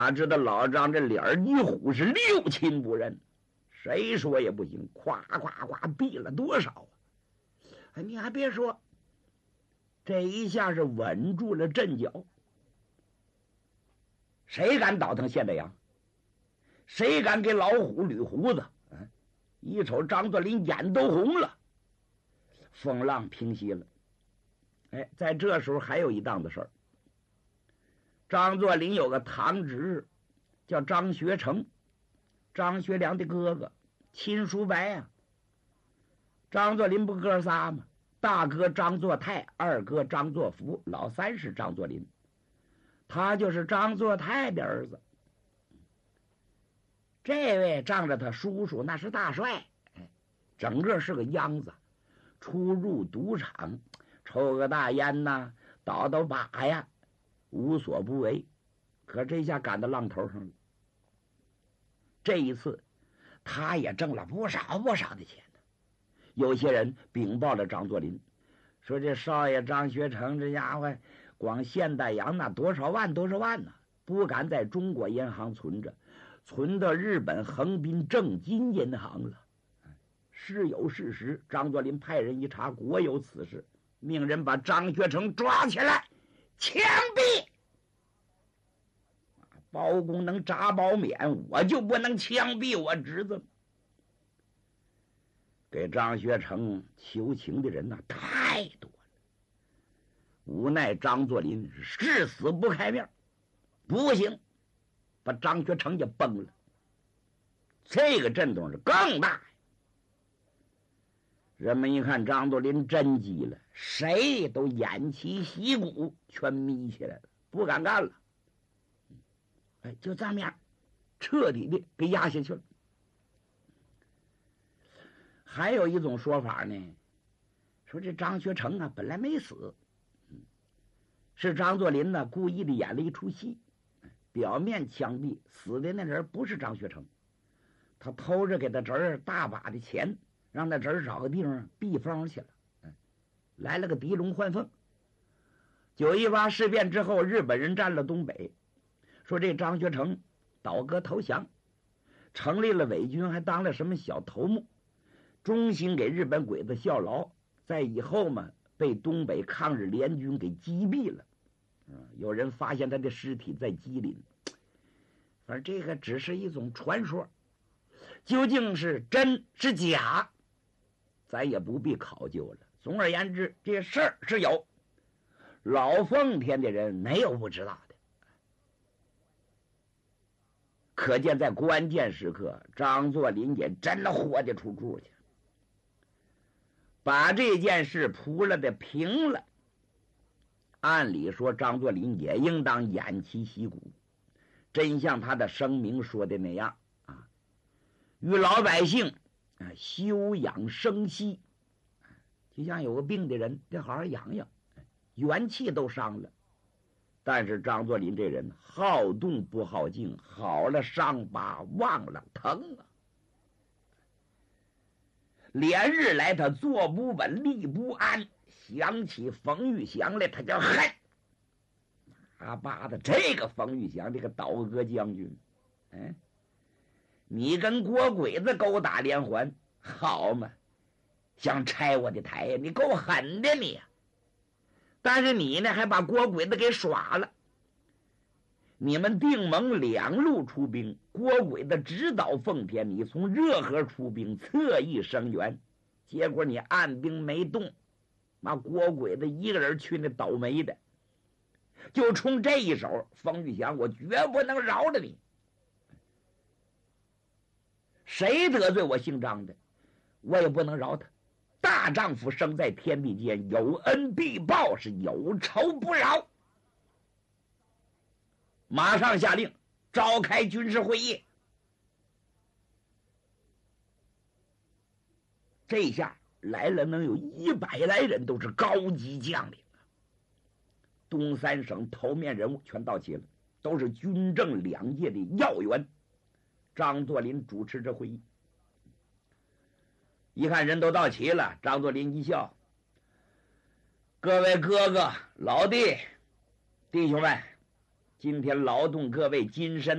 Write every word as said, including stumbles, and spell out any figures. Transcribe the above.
哪知道老张这脸一虎是六亲不认，谁说也不行，夸夸夸毙了多少啊！哎，你还别说，这一下是稳住了阵脚。谁敢倒腾现代阳？谁敢给老虎捋胡子？嗯，一瞅张作霖眼都红了，风浪平息了。哎，在这时候还有一档子事儿。张作霖有个堂侄叫张学成，张学良的哥哥，亲叔伯啊。张作霖不哥仨吗？大哥张作泰，二哥张作福，老三是张作霖，他就是张作泰的儿子。这位仗着他叔叔那是大帅，整个是个秧子，出入赌场抽个大烟呐，倒倒把呀，无所不为。可这下赶到浪头上了。这一次他也挣了不少不少的钱呢。有些人禀报了张作霖，说这少爷张学成这家伙光现代洋那多少万多少万呢，不敢在中国银行存着，存到日本横滨正金银行了。是有事实，张作霖派人一查，果有此事，命人把张学成抓起来枪毙。包公能铡褒免，我就不能枪毙我侄子。给张学成求情的人呐、啊、太多了，无奈张作霖誓死不开面，不行，把张学成就崩了。这个震动是更大。人们一看张作霖真急了，谁都偃旗息鼓，全眯起来了，不敢干了。哎，就这么样彻底的给压下去了。还有一种说法呢，说这张学成啊本来没死，是张作霖呢故意的演了一出戏，表面枪毙，死的那人不是张学成，他偷着给他侄儿大把的钱，让他侄儿找个地方避风去了，来了个狄龙换凤。九一八事变之后，日本人占了东北，说这张学成倒戈投降，成立了伪军，还当了什么小头目，忠心给日本鬼子效劳，在以后嘛被东北抗日联军给击毙了。有人发现他的尸体在吉林，反正这个只是一种传说，究竟是真是假咱也不必考究了。总而言之，这事儿是有，老奉天的人没有不知道的。可见在关键时刻，张作霖也真的豁得出处去，把这件事铺了的平了。按理说张作霖也应当偃旗息鼓，真像他的声明说的那样啊，与老百姓啊休养生息，就像有个病的人得好好养养，元气都伤了。但是张作霖这人好动不好静，好了伤疤忘了疼啊，连日来他坐不稳立不安，想起冯玉祥来他就恨。阿爸的这个冯玉祥这个倒戈将军，哎，你跟国鬼子勾打连环，好嘛，想拆我的台，你够狠的你。但是你呢还把国鬼子给耍了，你们定盟两路出兵，国鬼子直捣奉天，你从热河出兵侧翼声援，结果你按兵没动，妈国鬼子一个人去那倒霉的。就冲这一手，冯玉祥我绝不能饶了你。谁得罪我姓张的，我也不能饶他。大丈夫生在天地间，有恩必报，是有仇不饶。马上下令召开军事会议。这下来了能有一百来人，都是高级将领啊。东三省头面人物全到齐了，都是军政两界的要员。张作霖主持这会议，一看人都到齐了，张作霖一笑：“各位哥哥老弟弟兄们，今天劳动各位金身